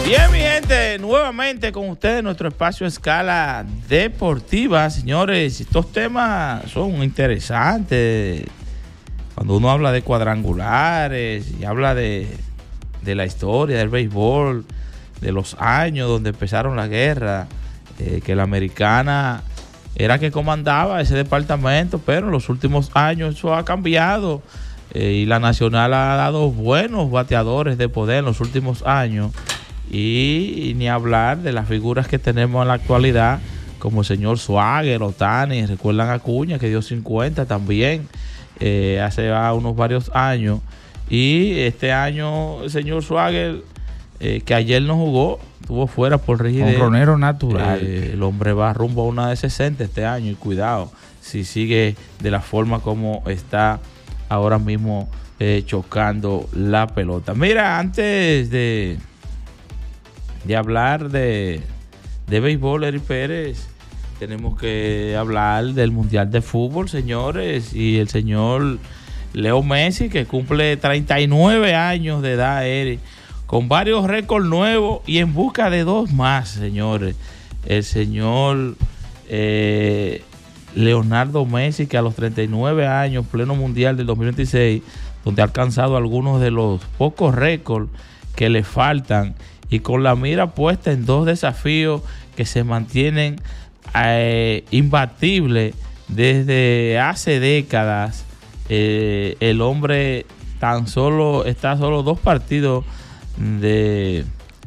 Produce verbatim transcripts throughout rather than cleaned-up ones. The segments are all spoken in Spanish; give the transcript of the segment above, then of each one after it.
Bien, mi gente, nuevamente con ustedes nuestro espacio Escala Deportiva. Señores, estos temas son interesantes. Cuando uno habla de cuadrangulares y habla de, de la historia del béisbol, de los años donde empezaron la guerra, eh, que la americana era que comandaba ese departamento, pero en los últimos años eso ha cambiado, eh, y la nacional ha dado buenos bateadores de poder en los últimos años. Y, y ni hablar de las figuras que tenemos en la actualidad, como el señor Swagger, Ohtani, recuerdan a Acuña que dio cincuenta también, eh, hace ya unos varios años. Y este año el señor Swagger, eh, que ayer no jugó, estuvo fuera por rigidez. Honronero natural. Eh, el hombre va rumbo a una de sesenta este año, y cuidado, si sigue de la forma como está ahora mismo, eh, chocando la pelota. Mira, antes de... de hablar de, de béisbol, Eric Pérez, tenemos que hablar del Mundial de Fútbol, señores, y el señor Leo Messi, que cumple treinta y nueve años de edad, Eric, con varios récords nuevos y en busca de dos más, señores. El señor eh, Leonardo Messi, que a los treinta y nueve años, pleno Mundial del dos mil veintiséis, donde ha alcanzado algunos de los pocos récords que le faltan, y con la mira puesta en dos desafíos que se mantienen eh, imbatibles desde hace décadas. Eh, el hombre tan solo está solo dos partidos de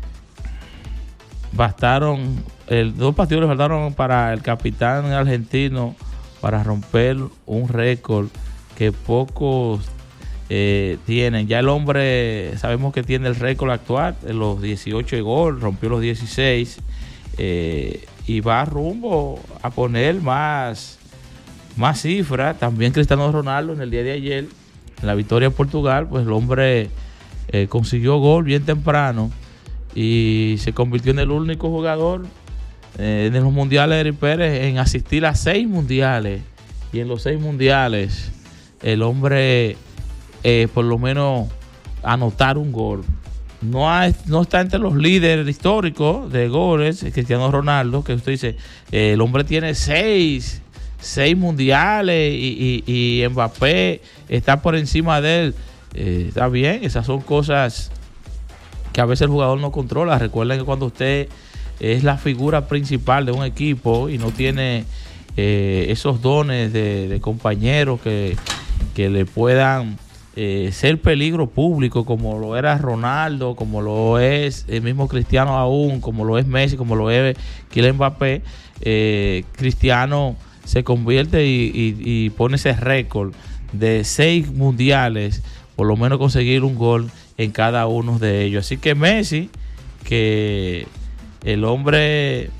bastaron el dos partidos le faltaron para el capitán argentino para romper un récord que pocos Eh, tienen. Ya el hombre sabemos que tiene el récord actual en los dieciocho de gol, rompió los dieciséis, eh, y va rumbo a poner más más cifras. También Cristiano Ronaldo en el día de ayer, en la victoria en Portugal, pues el hombre eh, consiguió gol bien temprano y se convirtió en el único jugador eh, en los mundiales, Eric Pérez, en asistir a seis mundiales, y en los seis mundiales el hombre Eh, por lo menos anotar un gol. No, hay, no está entre los líderes históricos de goles, Cristiano Ronaldo, que usted dice, eh, el hombre tiene seis, seis mundiales y, y, y Mbappé está por encima de él. Eh, está bien, esas son cosas que a veces el jugador no controla. Recuerden que cuando usted es la figura principal de un equipo y no tiene eh, esos dones de, de compañeros que, que le puedan Eh, ser peligro público, como lo era Ronaldo, como lo es el mismo Cristiano aún, como lo es Messi, como lo es Kylian Mbappé, eh, Cristiano se convierte y, y, y pone ese récord de seis mundiales, por lo menos conseguir un gol en cada uno de ellos. Así que Messi, que el hombre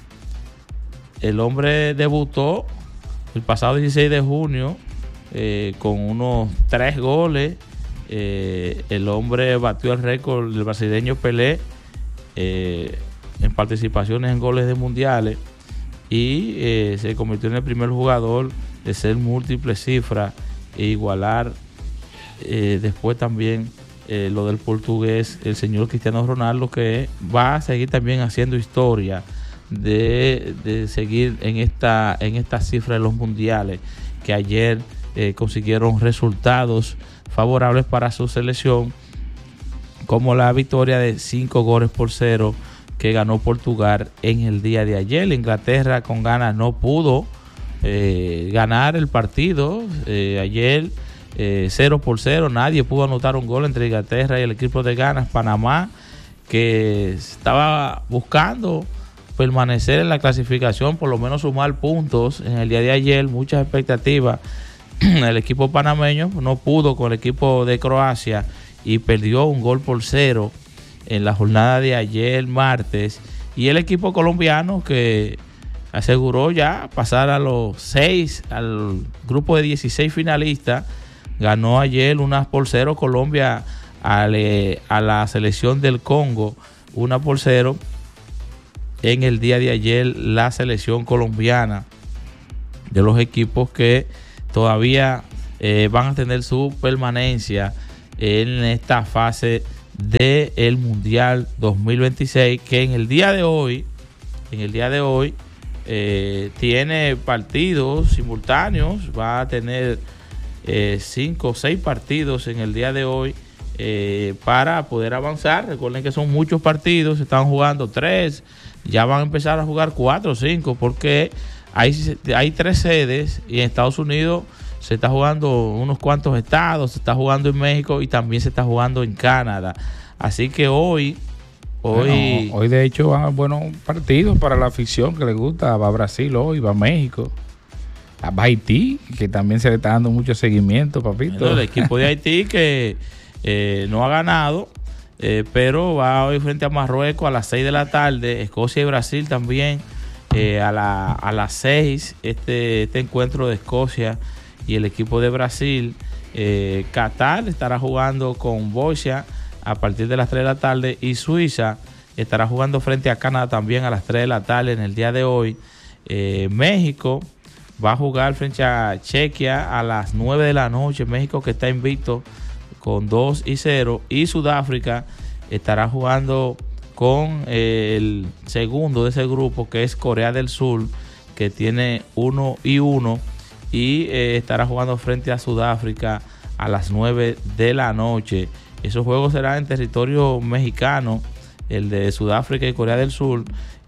el hombre debutó el pasado dieciséis de junio, eh, con unos tres goles. Eh, el hombre batió el récord del brasileño Pelé eh, en participaciones en goles de mundiales, y eh, se convirtió en el primer jugador de ser múltiples cifras e igualar eh, después también eh, lo del portugués, el señor Cristiano Ronaldo, que va a seguir también haciendo historia de, de seguir en esta, en esta cifra de los mundiales, que ayer eh, consiguieron resultados favorables para su selección, como la victoria de cinco goles por cero que ganó Portugal en el día de ayer. Inglaterra con ganas no pudo eh, ganar el partido eh, ayer, eh, cero por cero, nadie pudo anotar un gol entre Inglaterra y el equipo de Ghana. Panamá, que estaba buscando permanecer en la clasificación, por lo menos sumar puntos en el día de ayer, muchas expectativas. El equipo panameño no pudo con el equipo de Croacia y perdió un gol por cero en la jornada de ayer martes, y el equipo colombiano, que aseguró ya pasar a los seis, al grupo de dieciséis finalistas, ganó ayer unas por cero Colombia a, le, a la selección del Congo, una por cero en el día de ayer. La selección colombiana, de los equipos que todavía eh, van a tener su permanencia en esta fase del Mundial dos mil veintiséis, que en el día de hoy, en el día de hoy, eh, tiene partidos simultáneos, va a tener eh, cinco o seis partidos en el día de hoy eh, para poder avanzar. Recuerden que son muchos partidos, se están jugando tres, ya van a empezar a jugar cuatro o cinco, porque hay, hay tres sedes y en Estados Unidos se está jugando unos cuantos estados, se está jugando en México y también se está jugando en Canadá. Así que hoy, hoy, bueno, hoy de hecho van buenos partidos para la afición que le gusta. Va a Brasil hoy, va a México, va a Haití, que también se le está dando mucho seguimiento, papito. Bueno, el equipo de Haití que eh, no ha ganado, eh, pero va hoy frente a Marruecos a las seis de la tarde. Escocia y Brasil también eh, a, la, a las seis. Este, este encuentro de Escocia y el equipo de Brasil. eh, Qatar estará jugando con Bosnia a partir de las tres de la tarde y Suiza estará jugando frente a Canadá también a las tres de la tarde en el día de hoy. eh, México va a jugar frente a Chequia a las nueve de la noche. México, que está invicto con dos y cero, y Sudáfrica estará jugando con eh, el segundo de ese grupo, que es Corea del Sur, que tiene uno y uno, y eh, estará jugando frente a Sudáfrica a las nueve de la noche. Esos juegos serán en territorio mexicano, el de Sudáfrica y Corea del Sur,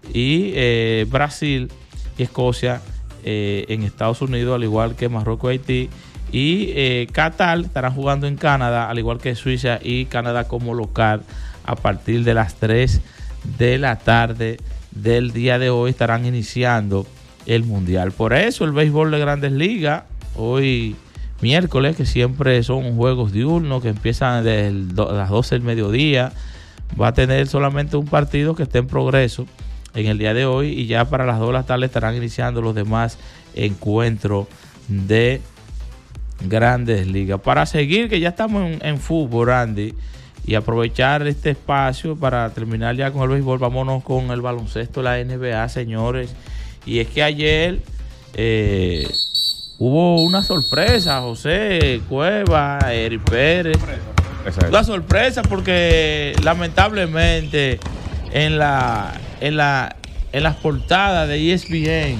y eh, Brasil y Escocia eh, en Estados Unidos, al igual que Marruecos y Haití, y eh, Qatar estará jugando en Canadá, al igual que Suiza y Canadá como local, a partir de las tres de la tarde del día de hoy estarán iniciando el Mundial. Por eso el béisbol de Grandes Ligas, hoy miércoles, que siempre son juegos diurnos que empiezan desde las doce del mediodía, va a tener solamente un partido que esté en progreso en el día de hoy, y ya para las dos de la tarde estarán iniciando los demás encuentros de Grandes Ligas. Para seguir, que ya estamos en, en fútbol, Andy, y aprovechar este espacio para terminar ya con el béisbol, vámonos con el baloncesto, la N B A, señores. Y es que ayer eh, hubo una sorpresa, José Cueva, Eric Pérez. Una sorpresa porque lamentablemente en la en la en las portadas de E S P N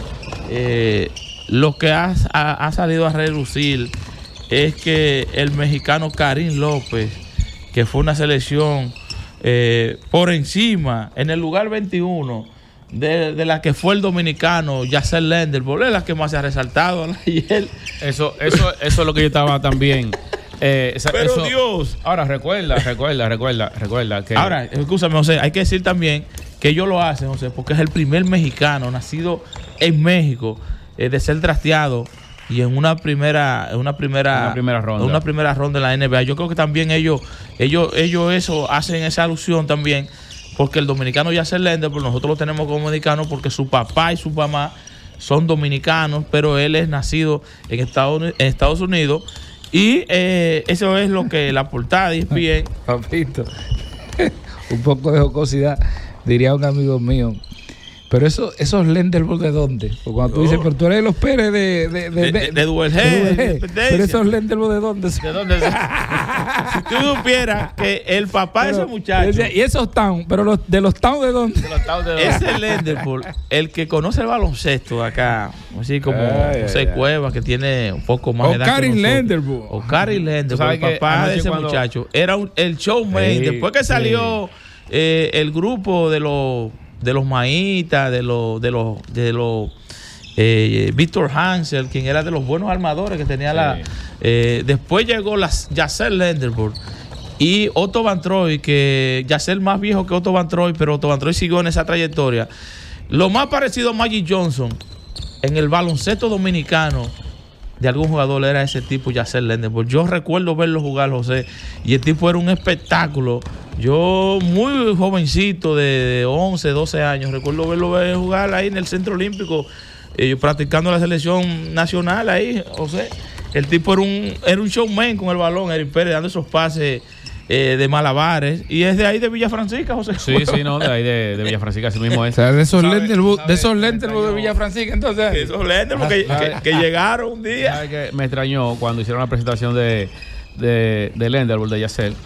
eh, lo que ha, ha, ha salido a relucir es que el mexicano Karim López, que fue una selección eh, por encima, en el lugar veintiuno, de, de la que fue el dominicano Yasser Lenderborg, es la que más se ha resaltado ayer. Eso, eso, eso es lo que yo estaba también. Eh, esa, Pero eso, Dios. Ahora recuerda, recuerda, recuerda, recuerda que. Ahora, escúchame, José, hay que decir también que ellos lo hacen, José, porque es el primer mexicano nacido en México eh, de ser drafteado y en una primera, en una primera, una primera ronda, una primera ronda en la N B A. Yo creo que también ellos, ellos, ellos eso hacen esa alusión también, porque el dominicano Yasser Lenderborg, pues nosotros lo tenemos como dominicano porque su papá y su mamá son dominicanos, pero él es nacido en Estados, en Estados Unidos. Y eh, eso es lo que la portada dice bien. Papito, un poco de jocosidad, diría un amigo mío. Pero eso, esos Lenderborg, ¿de dónde? Porque cuando tú dices, pero tú eres de los Pérez de... De, de, de, de, de Duvergé. Pero esos Lenderborg, ¿de dónde? ¿De dónde? Si tú supieras que el papá pero, de ese muchacho... Y esos Town, pero los, ¿de los Town de dónde? De los town de dónde. Ese Lenderborg, el que conoce el baloncesto acá, así como ay, José ay, Cueva, que tiene un poco más de edad. O Karim Lenderborg. O Karim Lenderborg, el papá de ese cuando... muchacho. Era un, el showman. Sí, después que salió sí. eh, el grupo de los... de los Maitas, de los de los de los eh, Víctor Hansel, quien era de los buenos armadores que tenía sí. la eh, después llegó las Yasser Lenderborg y Otto Van Troy, que Yasser más viejo que Otto Van Troy, pero Otto Van Troy siguió en esa trayectoria. Lo más parecido a Magic Johnson en el baloncesto dominicano de algún jugador era ese tipo, Yasser Lenderborg. Yo recuerdo verlo jugar, José, y el tipo era un espectáculo. Yo, muy jovencito, de once, doce años, recuerdo verlo ver jugar ahí en el Centro Olímpico, eh, practicando la selección nacional ahí, José. El tipo era un, era un showman con el balón, Eric Pérez, dando esos pases eh, de malabares. Y es de ahí de Villa Francisca, José. Sí, sí, no, de ahí de, de Villa Francisca, así mismo es. O sea, de esos Lenderborg, de esos Lenderborg de Villa Francisca, entonces. De esos Lenderborg que, que, que llegaron un día. Que me extrañó cuando hicieron la presentación de, de, de Lenderborg, de Yasser,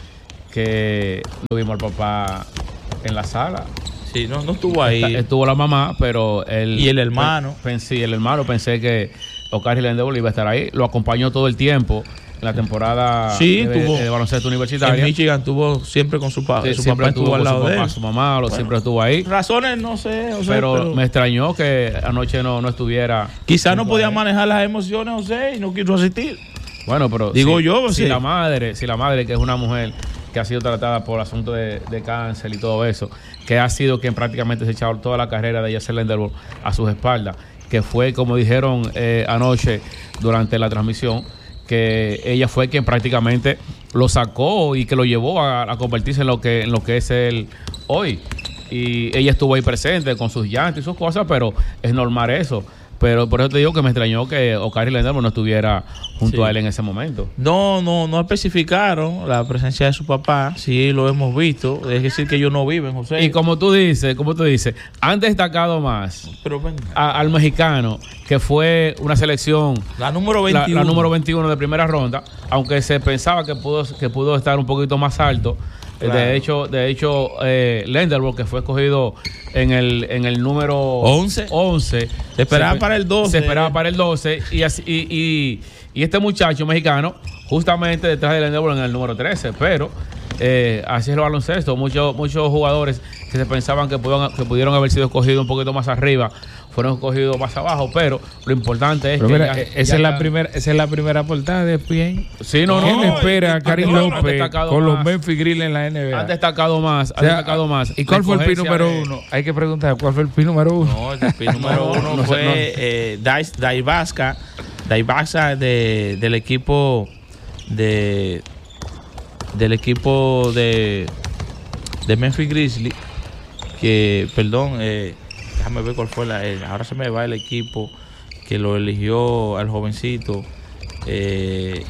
que no vimos al papá en la sala. Sí, no, no estuvo ahí. Está, estuvo la mamá, pero él... Y el hermano. Pensé, el hermano, pensé que O'Carry Lendable iba a estar ahí. Lo acompañó todo el tiempo en la temporada sí, de, tuvo, de baloncesto universitario. En Michigan tuvo siempre con su, pa, sí, su siempre papá, estuvo al lado su de papá, él. Su mamá, lo, bueno, siempre estuvo ahí. Razones, no sé. O sea, pero, pero me extrañó que anoche no, no estuviera. Quizás no podía manejar las emociones, José, y no quiso asistir. Bueno, pero digo si, yo, si sí. la madre, si la madre que es una mujer que ha sido tratada por asuntos de, de cáncer y todo eso, que ha sido quien prácticamente se ha echado toda la carrera de Yacel Lenderbol a sus espaldas, que fue, como dijeron eh, anoche durante la transmisión, que ella fue quien prácticamente lo sacó y que lo llevó a, a convertirse en lo que en lo que es él hoy. Y ella estuvo ahí presente con sus llantos y sus cosas, pero es normal eso. Pero por eso te digo que me extrañó que O'Carry Lendable no estuviera junto sí. a él en ese momento. No, no, no especificaron la presencia de su papá. Sí, lo hemos visto. Es decir, que ellos no viven, José. Y como tú dices, como tú dices, han destacado más Pero a, al mexicano, que fue una selección, la número veintiuno. La, la número veintiuno de primera ronda, aunque se pensaba que pudo, que pudo estar un poquito más alto. Claro. De hecho, de hecho eh, Lenderbol, que fue escogido en el en el número once, once se esperaba se, para el doce. Se esperaba para el doce y, así, y, y, y este muchacho mexicano justamente detrás de Lenderbol en el número trece, pero eh, así es el baloncesto. Muchos muchos jugadores que se pensaban que pudieron, que pudieron haber sido escogidos un poquito más arriba fueron escogidos más abajo, pero lo importante es pero que mira, ya, esa, ya es la primera, esa es la primera portada de E S P N. Sí, no, ¿Quién no, le espera a Karim López con los más. Memphis Grizzlies en la N B A? Han destacado más, han o sea, destacado más. ¿Y cuál fue el pin número de... uno? Hay que preguntar, ¿cuál fue el pin número uno? No, el pin número uno no, fue no. eh, Daivaska, Daivaska de, del equipo de del equipo de de Memphis Grizzlies, que, perdón, eh, déjame ver cuál fue la, eh, ahora se me va el equipo que lo eligió al jovencito eh,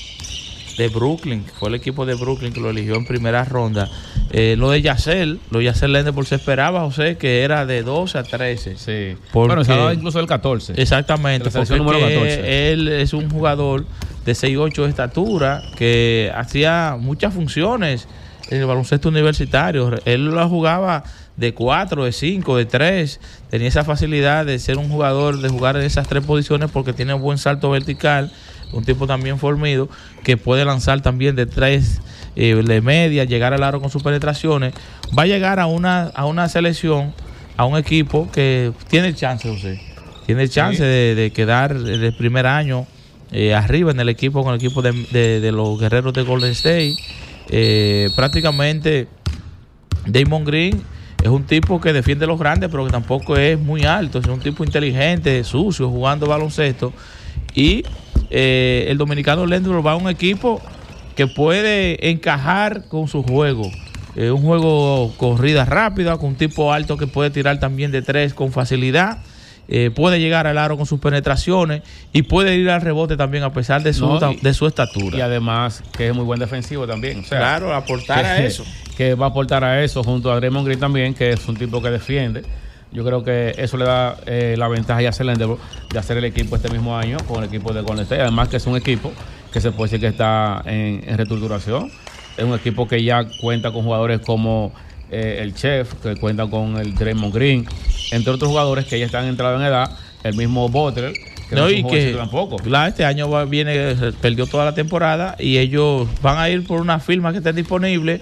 de Brooklyn, fue el equipo de Brooklyn que lo eligió en primera ronda. Eh, lo de Yacel, lo de Yacel Lenderbol se esperaba, José, que era de doce a trece. Sí. Porque, bueno, se hablaba incluso del catorce. Exactamente, porque número catorce. Él es un jugador de seis ocho de estatura que hacía muchas funciones en el baloncesto universitario. Él lo jugaba de cuatro, de cinco, de tres. Tenía esa facilidad de ser un jugador, de jugar en esas tres posiciones porque tiene un buen salto vertical. Un tipo también formido que puede lanzar también de tres, eh, de media, llegar al aro con sus penetraciones. Va a llegar a una, a una selección, a un equipo que tiene chance, José. Tiene chance sí. de, de quedar el primer año eh, arriba en el equipo, con el equipo de, de, de los guerreros de Golden State. Eh, prácticamente Damon Green es un tipo que defiende los grandes, pero que tampoco es muy alto. Es un tipo inteligente, sucio, jugando baloncesto. Y eh, el dominicano Lenderbol va a un equipo que puede encajar con su juego. Eh, un juego corrida rápida, con un tipo alto que puede tirar también de tres con facilidad. Eh, puede llegar al aro con sus penetraciones y puede ir al rebote también a pesar de su, no, y, de su estatura. Y además que es muy buen defensivo también. O sea, claro, aportar que, a eso. Que va a aportar a eso junto a Draymond Green también, que es un tipo que defiende. Yo creo que eso le da eh, la ventaja a Yacel Lenderbol de hacer el equipo este mismo año con el equipo de Golden State. Además que es un equipo que se puede decir que está en, en reestructuración. Es un equipo que ya cuenta con jugadores como eh, el Chef, que cuenta con el Draymond Green, entre otros jugadores que ya están entrados en edad, el mismo Butler, que no, no es un que tampoco. Claro, este año va, viene, perdió toda la temporada y ellos van a ir por una firma que esté disponible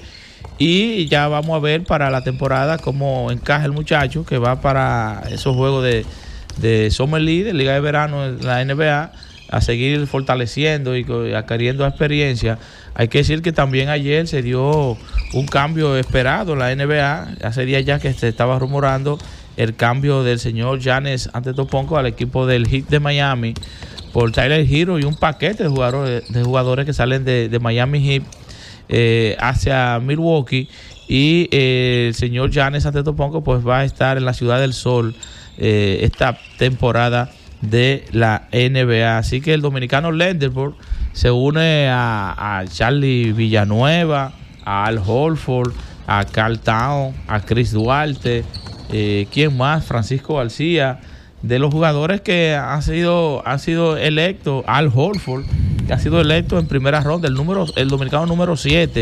y ya vamos a ver para la temporada cómo encaja el muchacho que va para esos juegos de, de Summer League, de Liga de Verano en la N B A, a seguir fortaleciendo y adquiriendo experiencia. Hay que decir que también ayer se dio un cambio esperado en la N B A. Hace días ya que se estaba rumorando el cambio del señor Giannis Antetokounmpo al equipo del Heat de Miami por Tyler Hero y un paquete de jugadores, de jugadores que salen de, de Miami Heat eh, hacia Milwaukee. Y eh, el señor Giannis Antetokounmpo pues va a estar en la Ciudad del Sol eh, esta temporada de la N B A. Así que el dominicano Lenderbol se une a, a Charlie Villanueva, a Al Horford, a Karl Town, a Chris Duarte, eh, ¿quién más? Francisco García, de los jugadores que han sido han sido electos. Al Horford, que ha sido electo en primera ronda, el número el dominicano número siete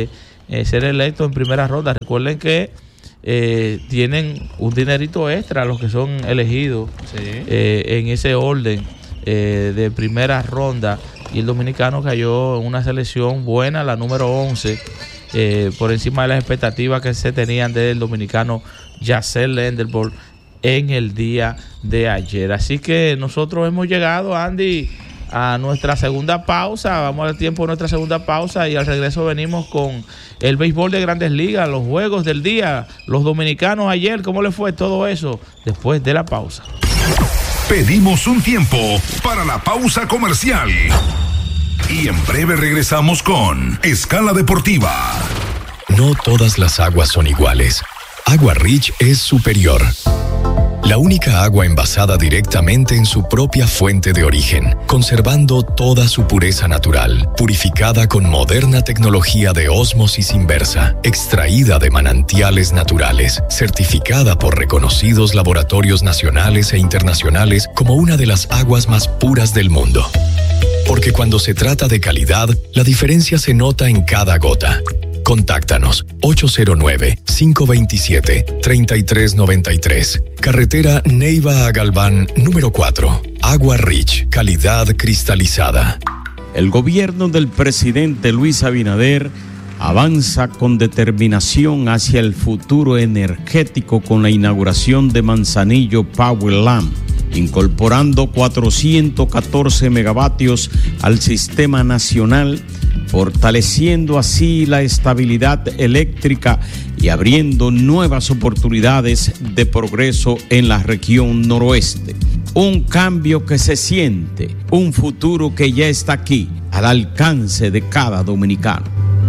eh, ser electos en primera ronda. Recuerden que eh, tienen un dinerito extra los que son elegidos sí. eh, en ese orden eh, de primera ronda, y el dominicano cayó en una selección buena, la número once, eh, por encima de las expectativas que se tenían del dominicano Yacel Lenderborg en el día de ayer. Así que nosotros hemos llegado, Andy, a nuestra segunda pausa. Vamos al tiempo de nuestra segunda pausa y al regreso venimos con el béisbol de Grandes Ligas, los juegos del día, los dominicanos ayer, ¿cómo les fue todo eso? Después de la pausa. Pedimos un tiempo para la pausa comercial y en breve regresamos con Escala Deportiva. No todas las aguas son iguales. Agua Rich es superior. La única agua envasada directamente en su propia fuente de origen, conservando toda su pureza natural, purificada con moderna tecnología de ósmosis inversa, extraída de manantiales naturales, certificada por reconocidos laboratorios nacionales e internacionales como una de las aguas más puras del mundo. Porque cuando se trata de calidad, la diferencia se nota en cada gota. Contáctanos ocho cero nueve, cinco dos siete, tres tres nueve tres. Carretera Neiva a Galván, número cuatro. Agua Rich, calidad cristalizada. El gobierno del presidente Luis Abinader avanza con determinación hacia el futuro energético con la inauguración de Manzanillo Powerland, incorporando cuatrocientos catorce megavatios al sistema nacional, fortaleciendo así la estabilidad eléctrica y abriendo nuevas oportunidades de progreso en la región noroeste. Un cambio que se siente, un futuro que ya está aquí, al alcance de cada dominicano.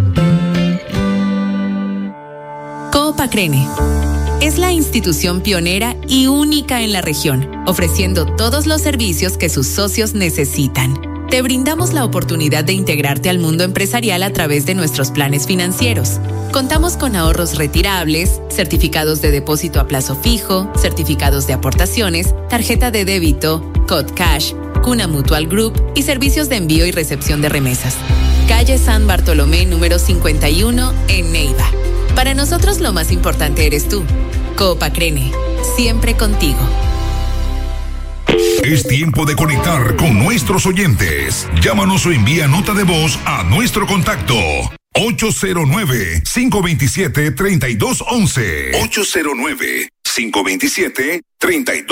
Coop Acrene es la institución pionera y única en la región, ofreciendo todos los servicios que sus socios necesitan. Te brindamos la oportunidad de integrarte al mundo empresarial a través de nuestros planes financieros. Contamos con ahorros retirables, certificados de depósito a plazo fijo, certificados de aportaciones, tarjeta de débito, Cod Cash, Cuna Mutual Group y servicios de envío y recepción de remesas. Calle San Bartolomé número cincuenta y uno en Neiva. Para nosotros lo más importante eres tú. Coop Acrene, siempre contigo. Es tiempo de conectar con nuestros oyentes. Llámanos o envía nota de voz a nuestro contacto ocho cero nueve, cinco dos siete, tres dos uno uno. ocho cero nueve, cinco dos siete, tres dos uno uno.